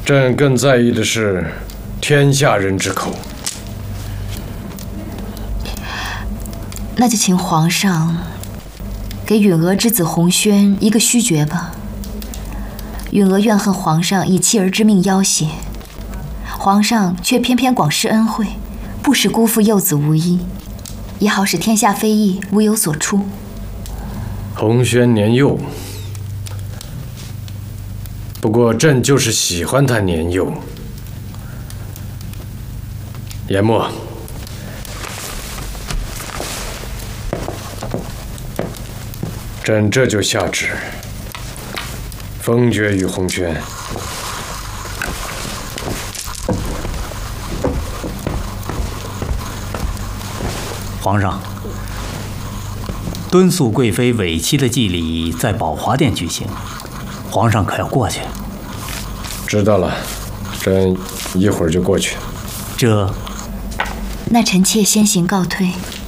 朕更在意的是天下人之口。 那就请皇上给允娥之子洪轩一个虚爵吧。允娥怨恨皇上以妻儿之命要挟，皇上却偏偏广施恩惠，不使辜负幼子无依，也好使天下非议无有所出。 洪轩年幼，不过朕就是喜欢他年幼。研墨，朕这就下旨，封爵于洪轩。 皇上，敦肃贵妃尾期的祭礼在宝华殿举行，皇上可要过去？ 知道了，朕一会儿就过去。 这， 那臣妾先行告退。